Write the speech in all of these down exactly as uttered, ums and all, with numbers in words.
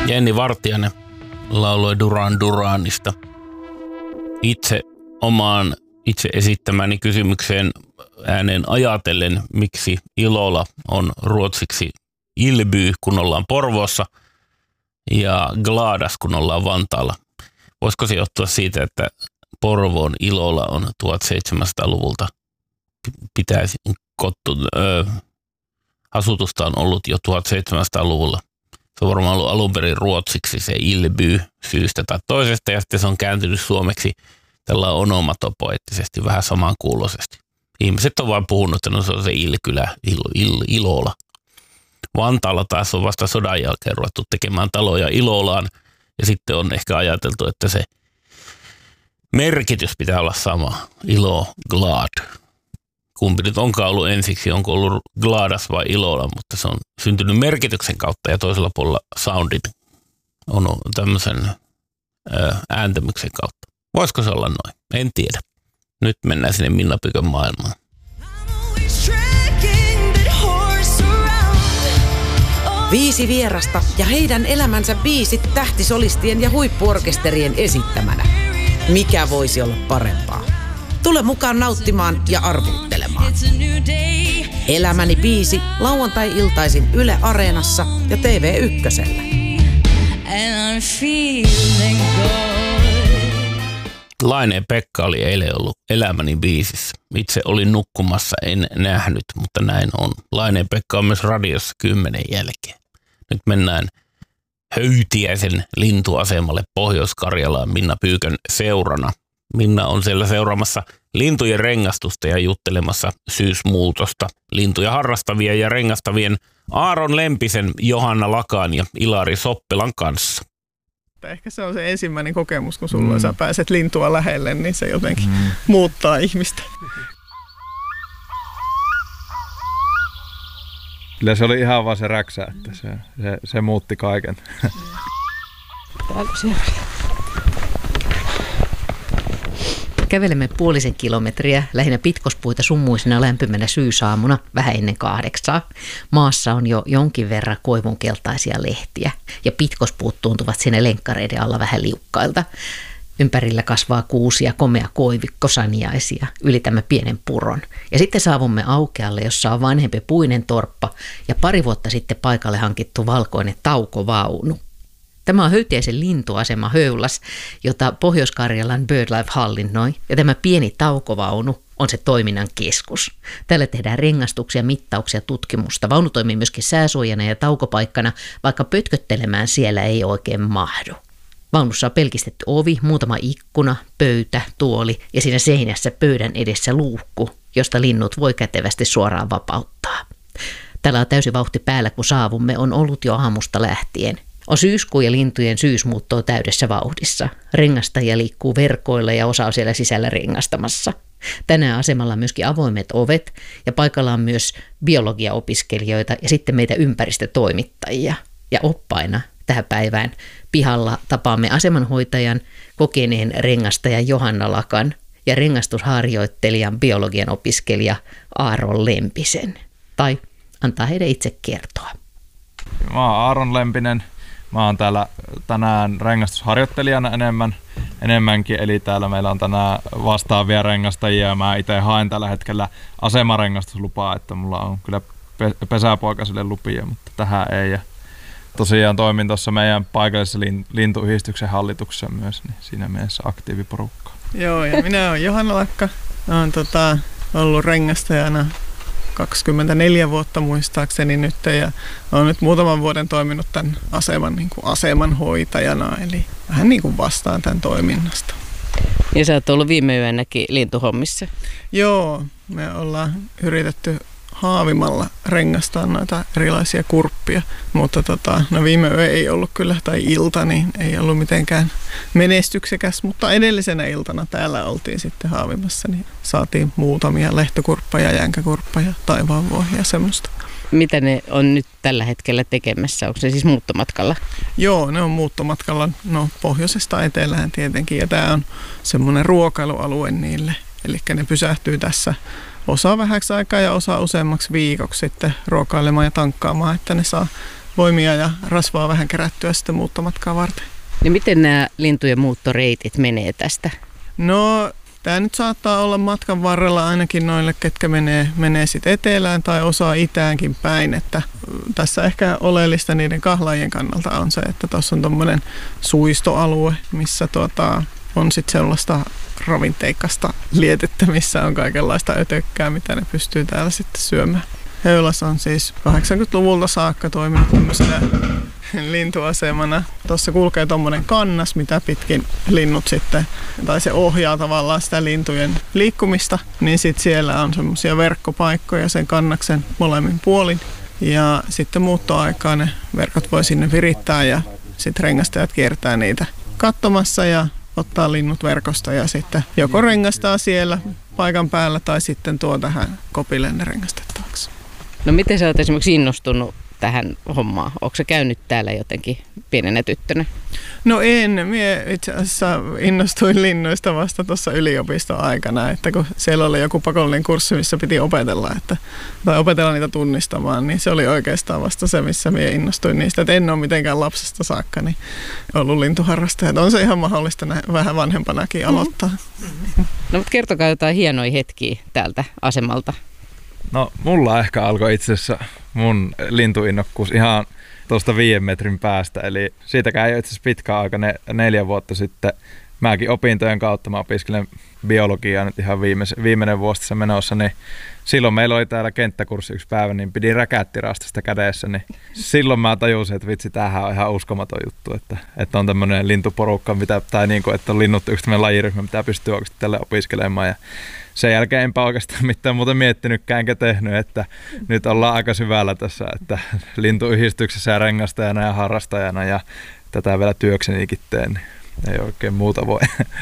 Jenni Vartiainen lauloi Duran Duranista. Itse omaan itse esittämäni kysymykseen ääneen ajatellen, miksi Ilola on ruotsiksi Ilby, kun ollaan Porvoossa, ja Gladas, kun ollaan Vantaalla. Voisiko se johtua siitä, että Porvoon Ilola on tuhatseitsemänsataaluvulta pitäisi kottu, ö, asutusta on ollut jo tuhatseitsemänsataaluvulla. Se on varmaan ollut alun perin ruotsiksi se Ilby syystä tai toisesta, ja sitten se on kääntynyt suomeksi tällä onomatopoeettisesti, vähän samankuuloisesti. Ihmiset on vaan puhunut, että no se on se Ilkylä, il, il, Ilola. Vantaalla taas on vasta sodan jälkeen ruvettu tekemään taloja Ilolaan, ja sitten on ehkä ajateltu, että se merkitys pitää olla sama, Ilo, Glad. Kumpi nyt onkaan ollut ensiksi, onko ollut Gladas vai Ilola, mutta se on syntynyt merkityksen kautta ja toisella puolella soundin on tämmöisen ö, ääntämyksen kautta. Voisiko se olla noin? En tiedä. Nyt mennään sinne Minna Pykön maailmaan. Viisi vierasta ja heidän elämänsä biisit tähtisolistien ja huippuorkesterien esittämänä. Mikä voisi olla parempaa? Tule mukaan nauttimaan ja arvuuttelemaan. Elämäni biisi lauantai-iltaisin Yle Areenassa ja T V Ykkösellä. Laineen Pekka oli eilen ollut Elämäni biisissä. Itse olin nukkumassa, en nähnyt, mutta näin on. Laineen Pekka on myös radiossa kymmenen jälkeen. Nyt mennään Höytiäisen lintuasemalle Pohjois-Karjalaan Minna Pyykön seurana. Minna on siellä seuraamassa lintujen rengastusta ja juttelemassa syysmuutosta lintuja harrastavien ja rengastavien Aaron Lempisen, Johanna Lakaan ja Ilari Soppelan kanssa. Ehkä se on se ensimmäinen kokemus, kun sulla mm. sä pääset lintua lähelle, niin se jotenkin mm. muuttaa ihmistä. Kyllä se oli ihan vaan se räksä, että se, se, se muutti kaiken. Kävelemme puolisen kilometriä lähinnä pitkospuita summuisena lämpimänä syysaamuna vähän ennen kahdeksaa. Maassa on jo jonkin verran koivunkeltaisia lehtiä ja pitkospuut tuntuvat siinä lenkkareiden alla vähän liukkailta. Ympärillä kasvaa kuusia, komea koivikko, saniaisia. Ylitämme pienen puron. Ja sitten saavumme aukealle, jossa on vanhempi puinen torppa ja pari vuotta sitten paikalle hankittu valkoinen taukovaunu. Tämä on Höytiäisen lintuasema Höylas, jota Pohjois-Karjalan BirdLife hallinnoi, ja tämä pieni taukovaunu on se toiminnan keskus. Täällä tehdään rengastuksia, mittauksia, tutkimusta. Vaunu toimii myöskin sääsuojana ja taukopaikkana, vaikka pötköttelemään siellä ei oikein mahdu. Vaunussa on pelkistetty ovi, muutama ikkuna, pöytä, tuoli ja siinä seinässä pöydän edessä luukku, josta linnut voi kätevästi suoraan vapauttaa. Täällä on täysi vauhti päällä, kun saavumme, on ollut jo aamusta lähtien. On syyskuu ja lintujen syysmuutto täydessä vauhdissa. Rengastajia liikkuu verkoilla ja osa on siellä sisällä rengastamassa. Tänään asemalla on myöskin avoimet ovet ja paikalla on myös biologiaopiskelijoita ja sitten meitä ympäristötoimittajia. Ja oppaina tähän päivään pihalla tapaamme asemanhoitajan, kokeneen rengastajan Johanna Lakan ja rengastusharjoittelijan biologian opiskelija Aaron Lempisen. Tai antaa heidän itse kertoa. Mä oon Aaron Lempinen. Mä oon täällä tänään rengastusharjoittelijana enemmän, enemmänkin, eli täällä meillä on tänään vastaavia rengastajia ja mä itse haen tällä hetkellä asemarengastuslupaa, että mulla on kyllä pesäpoikaisille lupia, mutta tähän ei. Ja tosiaan toimin tuossa meidän paikallisessa lintuyhdistyksen hallituksessa myös, niin siinä mielessä aktiiviporukkaa. Joo, ja minä olen Johanna Lakka. Olen tota, ollut rengastajana kaksikymmentäneljä vuotta muistaakseni nyt ja olen nyt muutaman vuoden toiminut tämän aseman, niin kuin asemanhoitajana, eli vähän niin kuin vastaan tämän toiminnasta. Ja sä oot ollut viime yönäkin lintuhommissa. Joo, me ollaan yritetty haavimalla rengastaa noita erilaisia kurppia, mutta tota, no viime yö ei ollut kyllä, tai ilta, niin ei ollut mitenkään menestyksekäs, mutta edellisenä iltana täällä oltiin sitten haavimassa, niin saatiin muutamia lehtokurppeja, jänkäkurppeja, taivaanvuohia ja semmoista. Mitä ne on nyt tällä hetkellä tekemässä? Onko se siis muuttomatkalla? Joo, ne on muuttomatkalla no, pohjoisesta etelään tietenkin, ja tämä on semmoinen ruokailualue niille, eli ne pysähtyy tässä osa vähäksi aikaa ja osa useammaksi viikoksi sitten ruokailemaan ja tankkaamaan, että ne saa voimia ja rasvaa vähän kerättyä sitten muuttomatkaa varten. Ja miten nämä lintujen muuttoreitit menee tästä? No, tämä nyt saattaa olla matkan varrella ainakin noille, ketkä menee, menee sitten etelään tai osaa itäänkin päin. Että tässä ehkä oleellista niiden kahlaajien kannalta on se, että tuossa on tuommoinen suistoalue, missä tuota, on sitten sellaista ravinteikasta lietettä, missä on kaikenlaista ötökkää, mitä ne pystyy täällä sitten syömään. Heulas on siis kahdeksankymmentäluvulta saakka toiminut tämmöisenä lintuasemana. Tuossa kulkee tommonen kannas, mitä pitkin linnut sitten, tai se ohjaa tavallaan sitä lintujen liikkumista, niin sitten siellä on semmoisia verkkopaikkoja sen kannaksen molemmin puolin. Ja sitten muuttoaikaan ne verkot voi sinne virittää ja sitten rengastajat kiertää niitä katsomassa ja ottaa linnut verkosta ja sitten joko rengastaa siellä paikan päällä tai sitten tuo tähän kopille ne rengastettavaksi. No miten sä oot esimerkiksi innostunut tähän hommaan? Onko se käynyt täällä jotenkin pienenä tyttönä? No en. Mie itse asiassa innostuin linnuista vasta tuossa yliopiston aikana, että kun siellä oli joku pakollinen kurssi, missä piti opetella, että, tai opetella niitä tunnistamaan, niin se oli oikeastaan vasta se, missä mie innostuin niistä. Et en ole mitenkään lapsesta saakka niin ollut lintuharrastaja. On se ihan mahdollista vähän vanhempanakin aloittaa. No mutta kertokaa jotain hienoja hetkiä täältä asemalta. No mulla ehkä alkoi itse asiassa mun lintuinnokkuus ihan tuosta viiden metrin päästä, eli siitäkään ei ole itse asiassa pitkä aika, ne neljä vuotta sitten. Mäkin opintojen kautta, mä opiskelen biologiaa nyt ihan viimeis, viimeinen vuosi tässä menossa, niin silloin meillä oli täällä kenttäkurssi yksi päivä, niin pidin räkättirastasta kädessä, niin silloin mä tajusin, että vitsi, tämähän on ihan uskomaton juttu, että, että on tämmöinen lintuporukka, mitä, tai niin kuin, että on linnut yksi tämmöinen lajiryhmä, mitä pystyy oikeasti tälle opiskelemaan, ja sen jälkeen enpä oikeastaan mitään muuta miettinytkään enkä tehnyt, että nyt ollaan aika syvällä tässä, että lintuyhdistyksessä ja rengastajana ja harrastajana ja tätä vielä työksenikin teen, niin ei oikein muuta voi.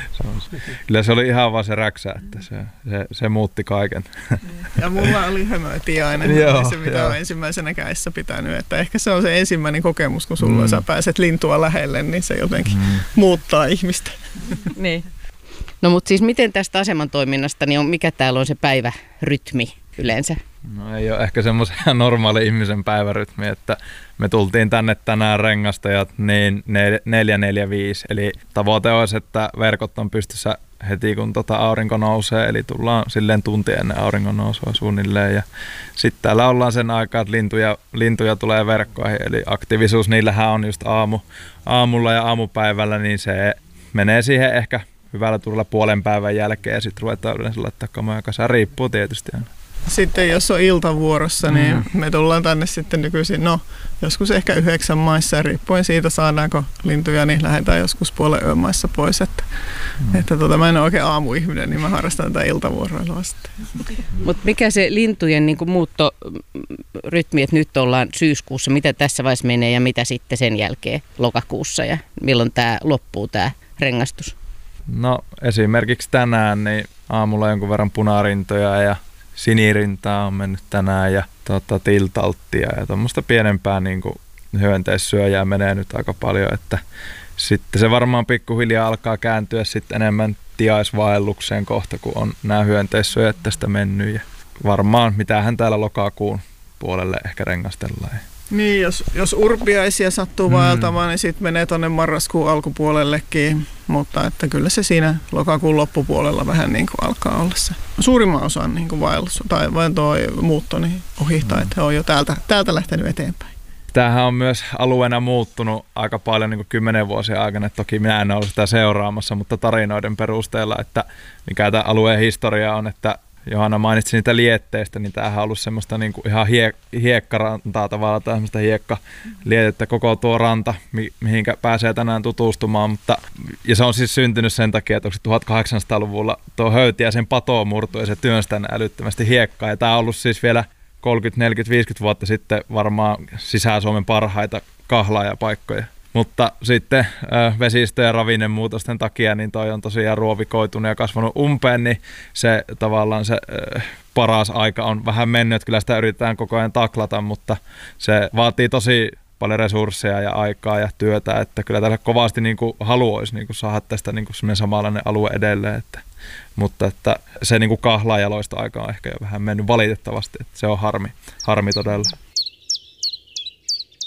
Kyllä se oli ihan vaan se räksä, että se, se, se muutti kaiken. Ja mulla oli hömötiainen, joo, se mitä joo. olen ensimmäisenä kädessä pitänyt. Että ehkä se on se ensimmäinen kokemus, kun sulla mm. sä pääset lintua lähelle, niin se jotenkin mm. muuttaa ihmistä. Niin. No mutta siis miten tästä aseman toiminnasta, niin on, mikä täällä on se päivärytmi yleensä? No ei ole ehkä semmoisen normaali ihmisen päivärytmi, että me tultiin tänne tänään rengastajat niin neljä neljä viisi, eli tavoite olisi, että verkot on pystyssä heti kun tota aurinko nousee, eli tullaan silleen tunti ennen auringon nousua suunnilleen, ja sitten täällä ollaan sen aikaa, että lintuja, lintuja tulee verkkoihin, eli aktiivisuus niillähän on just aamu, aamulla ja aamupäivällä, niin se menee siihen ehkä hyvällä turvalla puolen päivän jälkeen, ja sitten ruvetaan yleensä laittaa kamoja kasaan, riippuu tietysti aina. Sitten jos on iltavuorossa, niin mm. me tullaan tänne sitten nykyisin, no joskus ehkä yhdeksän maissa, riippuen siitä saadaanko lintuja, niin lähdetään joskus puolen yön maissa pois. Että, mm. että tota, mä en ole oikein aamuihminen, niin mä harrastan tätä iltavuoroilua sitten. Mutta mikä se lintujen niin kuin muuttorytmi, että nyt ollaan syyskuussa, mitä tässä vaiheessa menee ja mitä sitten sen jälkeen lokakuussa ja milloin tämä loppuu tämä rengastus? No esimerkiksi tänään niin aamulla jonkun verran punarintoja ja sinirintaa on mennyt tänään ja tota, tiltalttia ja tuommoista pienempää niin kuin hyönteissyöjää menee nyt aika paljon, että sitten se varmaan pikkuhiljaa alkaa kääntyä sitten enemmän tiaisvaellukseen kohta, kun on nämä hyönteissyöjät tästä mennyt ja varmaan mitähän täällä lokakuun puolelle ehkä rengastellaan. Niin, jos, jos urpiaisia sattuu vaeltamaan, mm. niin sitten menee tuonne marraskuun alkupuolellekin, mutta että kyllä se siinä lokakuun loppupuolella vähän niin kuin alkaa olla se suurimman osan niin kuin vaellus tai vain tuo muutto niin ohittaa, mm. että on jo täältä, täältä lähtenyt eteenpäin. Tämähän on myös alueena muuttunut aika paljon niin kuin kymmenen vuosien aikana. Toki minä en ole sitä seuraamassa, mutta tarinoiden perusteella, että mikä tämä alueen historia on, että Johanna mainitsi niitä lietteistä, niin tämähän on ollut semmoista niin kuin ihan hie, hiekkarantaa tavallaan, tai semmoista hiekkalietettä koko tuo ranta, mi, mihinkä pääsee tänään tutustumaan. Mutta, ja se on siis syntynyt sen takia, että tuhatkahdeksansataaluvulla tuo Höytiäisen pato murtui ja se työnsi tänne älyttömästi hiekkaa. Ja tämä on ollut siis vielä kolmekymmentä, neljäkymmentä, viisikymmentä vuotta sitten varmaan Sisä-Suomen parhaita kahlaajapaikkoja. Mutta sitten äh, vesistö- ja ravinnemuutosten takia niin toi on tosiaan ruovikoitunut ja kasvanut umpeen, niin se tavallaan se äh, paras aika on vähän mennyt. Kyllä sitä yritetään koko ajan taklata, mutta se vaatii tosi paljon resursseja ja aikaa ja työtä, että kyllä täällä kovasti niin kuin haluaisi niin kuin saada tästä niin kuin semmoinen samanlainen alue edelleen. Että, mutta että se niin kuin kahlaajaloista aika on ehkä jo vähän mennyt valitettavasti, että se on harmi, harmi todella.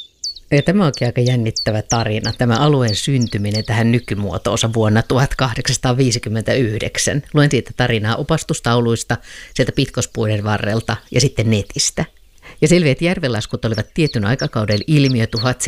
Ja tämä onkin aika jännittävä tarina, tämä alueen syntyminen tähän nykymuotoonsa vuonna tuhatkahdeksansataaviisikymmentäyhdeksän. Luen siitä tarinaa opastustauluista, sieltä pitkospuiden varrelta ja sitten netistä. Ja selviät järvenlaskut olivat tietyn aikakauden ilmiö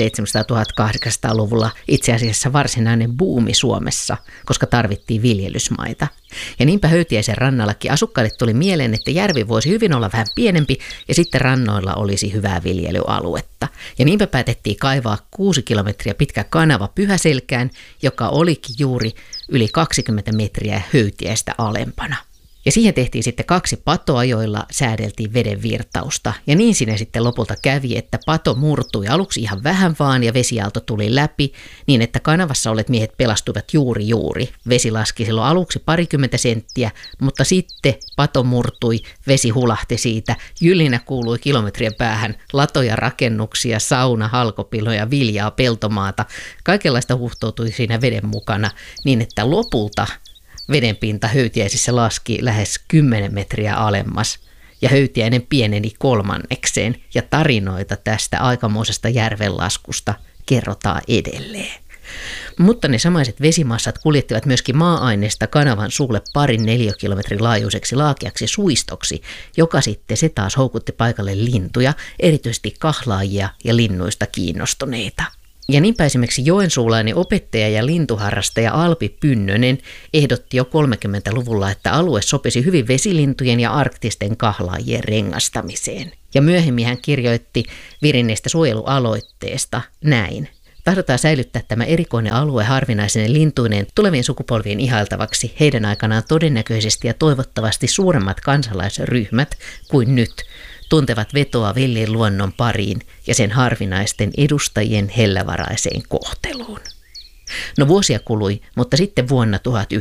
tuhatseitsemänsataa-tuhatkahdeksansataaluvulla itse asiassa varsinainen buumi Suomessa, koska tarvittiin viljelysmaita. Ja niinpä Höytiäisen rannallakin asukkaille tuli mieleen, että järvi voisi hyvin olla vähän pienempi ja sitten rannoilla olisi hyvää viljelyaluetta. Ja niinpä päätettiin kaivaa kuusi kilometriä pitkä kanava Pyhäselkään, joka olikin juuri yli kaksikymmentä metriä Höytiäistä alempana. Ja siihen tehtiin sitten kaksi patoa, joilla säädeltiin veden virtausta. Ja niin siinä sitten lopulta kävi, että pato murtui aluksi ihan vähän vaan ja vesiaalto tuli läpi niin, että kanavassa olleet miehet pelastuivat juuri juuri. Vesi laski silloin aluksi parikymmentä senttiä, mutta sitten pato murtui, vesi hulahti siitä. Jylinä kuului kilometrien päähän latoja, rakennuksia, sauna, halkopiloja, viljaa, peltomaata. Kaikenlaista huhtoutui siinä veden mukana niin, että lopulta vedenpinta Höytiäisissä laski lähes kymmenen metriä alemmas ja Höytiäinen pieneni kolmannekseen ja tarinoita tästä aikamoisesta järvenlaskusta kerrotaan edelleen. Mutta ne samaiset vesimassat kuljettivat myöskin maa-aineesta kanavan suulle parin neliökilometrin laajuiseksi laakeaksi suistoksi, joka sitten se taas houkutti paikalle lintuja, erityisesti kahlaajia ja linnuista kiinnostuneita. Ja niinpä esimerkiksi joensuulainen opettaja ja lintuharrastaja Alpi Pynnönen ehdotti jo kolmekymmentäluvulla, että alue sopisi hyvin vesilintujen ja arktisten kahlaajien rengastamiseen. Ja myöhemmin hän kirjoitti virinneestä suojelualoitteesta näin. Tahdotaan säilyttää tämä erikoinen alue harvinaisine lintuineen tulevien sukupolvien ihailtavaksi heidän aikanaan todennäköisesti ja toivottavasti suuremmat kansalaisryhmät kuin nyt tuntevat vetoa villin luonnon pariin ja sen harvinaisten edustajien hellävaraiseen kohteluun. No vuosia kului, mutta sitten vuonna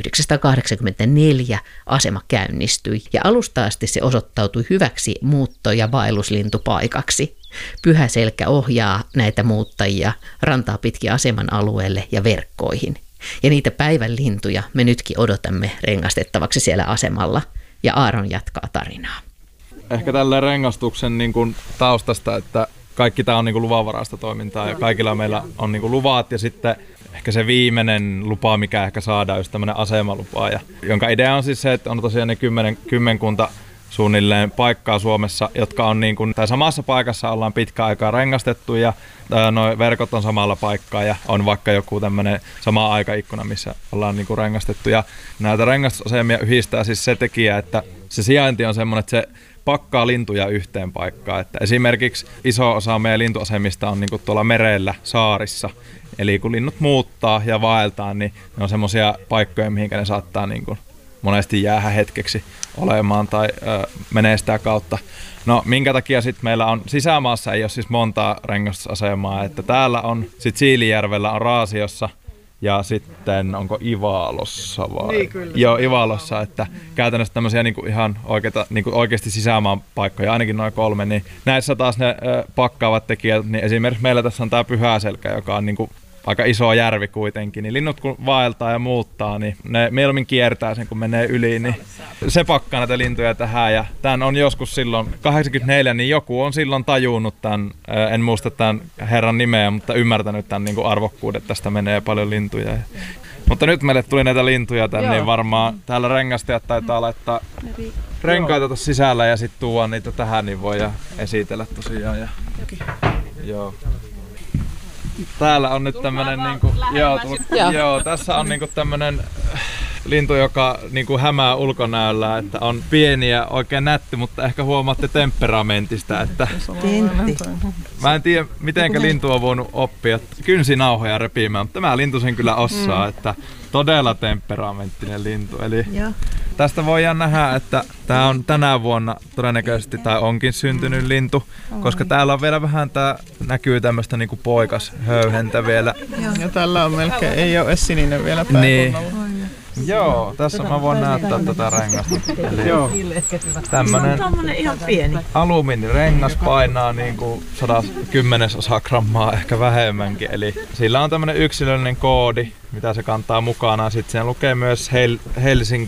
tuhatyhdeksänsataakahdeksankymmentäneljä asema käynnistyi ja alusta asti se osoittautui hyväksi muutto- ja vaelluslintupaikaksi. Pyhäselkä ohjaa näitä muuttajia rantaa pitkin aseman alueelle ja verkkoihin. Ja niitä päivän lintuja me nytkin odotamme rengastettavaksi siellä asemalla. Ja Aaron jatkaa tarinaa. Ehkä tällä rengastuksen niin kuin taustasta, että kaikki tämä on niin kuin luvanvaraista toimintaa ja kaikilla meillä on niin kuin luvat ja sitten ehkä se viimeinen lupa, mikä ehkä saadaan, just tämmöinen asemalupa, ja, jonka idea on siis se, että on tosiaan ne kymmenen, kymmenkunta suunnilleen paikkaa Suomessa, jotka on niin kuin, tai samassa paikassa ollaan pitkä aikaa rengastettu ja nuo verkot on samalla paikkaa ja on vaikka joku tämmöinen sama aikaikkuna, missä ollaan niin kuin rengastettu. Ja näitä rengastusasemia yhdistää siis se tekijä, että se sijainti on semmoinen, että se pakkaa lintuja yhteen paikkaan. Että esimerkiksi iso osa meidän lintuasemista on niin kuin tuolla merellä, saarissa. Eli kun linnut muuttaa ja vaeltaa, niin ne on semmoisia paikkoja, mihinkä ne saattaa niin kuin monesti jäädä hetkeksi olemaan tai ö, menee sitä kautta. No minkä takia sitten meillä on sisämaassa ei ole siis montaa rengastusasemaa, että täällä on sitten Siilijärvellä on Raasiossa ja sitten onko Ivalossa vai? Niin, kyllä. Joo, Ivalossa, että käytännössä tämmöisiä niinku ihan oikeita, niinku oikeasti sisämaan paikkoja, ainakin noin kolme, niin näissä taas ne ö, pakkaavat tekijät, niin esimerkiksi meillä tässä on tää Pyhäselkä, joka on niinku aika iso järvi kuitenkin, niin linnut kun vaeltaa ja muuttaa, niin ne mieluummin kiertää sen, kun menee yli, niin se pakkaa näitä lintuja tähän. Ja tämän on joskus silloin, kahdeksankymmentäneljä, niin joku on silloin tajunnut tämän, en muista tämän herran nimeä, mutta ymmärtänyt tämän niin kuin arvokkuuden, että tästä menee paljon lintuja. Mutta nyt meille tuli näitä lintuja tänne, niin varmaan täällä rengastajat taitaa laittaa renkaita tuossa sisällä ja sitten tuoda niitä tähän, niin voidaan esitellä tosiaan. Ja, joo. Täällä on nyt tämmönen niinku, joo, tullut, joo, tässä on niinku tämmönen lintu, joka niinku hämää ulkonäöllä, että on pieni ja oikein nätti, mutta ehkä huomaatte temperamentista, että mä en tiedä mitenkä lintu on voinut oppia kynsinauhoja repimään, mutta tämä lintu sen kyllä osaa, että todella temperamenttinen lintu. Eli tästä voidaan nähdä, että tämä on tänä vuonna todennäköisesti tai onkin syntynyt lintu, koska täällä on vielä vähän, tää näkyy tämmöistä niinku poikashöyhentä vielä. Ja tällä on melkein, ei ole edes sininen vielä pääkunnalla. Niin. Joo, tässä mä voin näyttää tätä rengasta. Eli joo, tämmönen alumiinirengas painaa niinku sata kymmenesosa grammaa, ehkä vähemmänkin. Eli sillä on tämmönen yksilöllinen koodi, mitä se kantaa mukanaan. Sitten siinä lukee myös Hel- Helsinki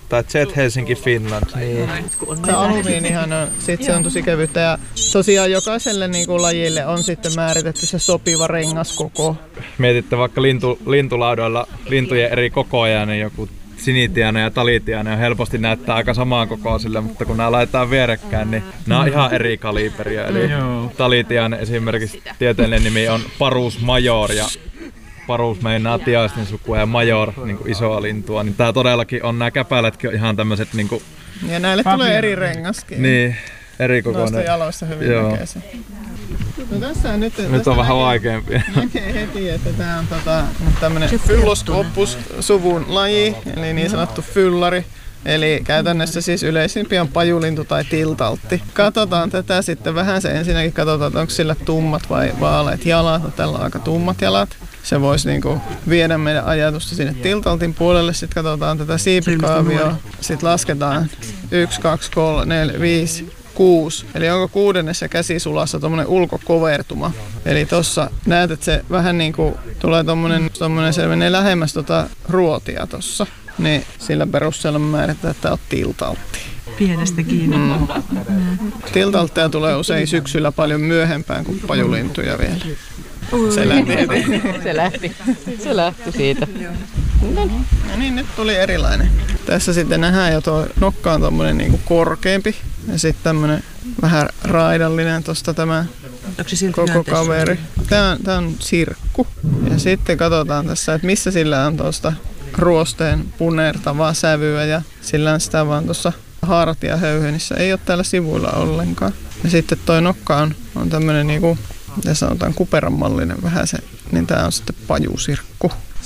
tai Jet Helsinki Finland. Niin. Se alumiinihan on, sit se on tosi kevyttä ja tosiaan jokaiselle niinku lajille on sitten määritetty se sopiva rengaskoko. Mietitte vaikka lintu, lintulaudoilla lintujen eri kokoja, niin joku sinitiainen ja talitiainen on helposti näyttää aika samaan kokoisille, mutta kun nämä laitetaan vierekkäin, niin nämä on ihan eri kaliberia. Eli talitiainen esimerkiksi tieteellinen nimi on Parus major ja Parus meinaa tiaisten sukua ja major niin kuin isoa lintua, niin tää todellakin on, nämä käpälätkin on ihan tämmöiset niinku... Ja näille tulee eri rengaskin. Niin, eri kokoinen. Noista jaloista hyvin näkee se. No tässä on nyt, nyt on vähän vaikeampia. Näkee heti, että tää on tota, tämmönen Phylloscopus suvun laji, eli niin sanottu fyllari. Eli käytännössä siis yleisimpi on pajulintu tai tiltaltti. Katsotaan tätä sitten vähän se ensinnäkin, katsotaan, että onko sillä tummat vai vaaleat jalat. No, tällä on aika tummat jalat. Se voisi niinku viedä meidän ajatusta sinne tiltaltin puolelle. Sitten katsotaan tätä siipikaavioa. Sitten lasketaan yksi, kaksi, kolme, neljä, viisi, kuusi. Eli onko kuudennessa käsisulassa tommonen ulkokovertuma. Eli tossa näet, että se vähän niinku tulee tommonen, tommonen se menee lähemmäs tota ruotia tossa. Niin sillä perusteella määritetään, että tää on tiltaltti. Pienestä kiinni. Mm. Tiltaltteja tulee usein syksyllä paljon myöhempään kuin pajulintuja vielä. Se lähti heti. Se lähti. Se lähti siitä. No niin, nyt tuli erilainen. Tässä sitten nähdään jo tuo nokka on tommonen niinku korkeampi. Ja sitten tämmönen vähän raidallinen tosta tämä koko kaveri. Tää on, tää on sirkku. Ja sitten katsotaan tässä, että missä sillä on tuosta ruosteen punertavaa sävyä ja sillä on sitä vaan tuossa hartiahöyhenissä. Ei ole täällä sivuilla ollenkaan. Ja sitten toi nokka on, on tämmönen niinku, mitä sanotaan, kuperanmallinen vähän se, niin tää on sitten pajusirkku.